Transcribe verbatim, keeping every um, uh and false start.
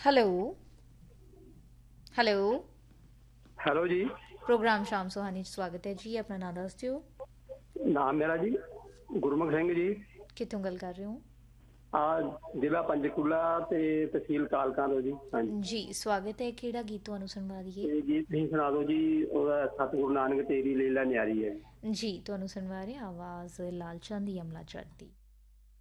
Hello. Hello. Hello ਜੀ। Programme शाम सुहानी 'ਚ ਸਵਾਗਤ ਹੈ ਜੀ। ਆਪਣਾ ਨਾਮ ਦੱਸ ਦਿਓ। ਨਾਮ ਮੇਰਾ ਜੀ ਗੁਰਮੁਖ ਸਿੰਘ ਜੀ। ਕਿੱਥੋਂ ਗੱਲ ਕਰ ਰਹੇ ਹੋ? ਆ ਜ਼ਿਲ੍ਹਾ ਪੰਚਕੂਲਾ ਤੇ ਤਹਿਸੀਲ ਕਾਲਕਾ ਤੋਂ ਜੀ। ਹਾਂਜੀ। ਜੀ ਸਵਾਗਤ ਹੈ। ਕਿਹੜਾ ਗੀਤ ਤੁਹਾਨੂੰ ਸੁਣਵਾ ਦਈਏ? ਤੇ ਗੀਤ ਤੁਸੀਂ ਸੁਣਾ ਦਿਓ ਜੀ। ਉਹਦਾ ਸਤਿਗੁਰੂ ਨਾਨਕ ਤੇਰੀ ਲੀਲਾ ਨਿਆਰੀ ਹੈ। ਜੀ ਤੁਹਾਨੂੰ ਸੁਣਵਾ ਰਹੇ ਹਾਂ ਆਵਾਜ਼ ਲਾਲ ਚੰਦ ਦੀ, ਅਮਲਾ ਜੱਟ ਦੀ।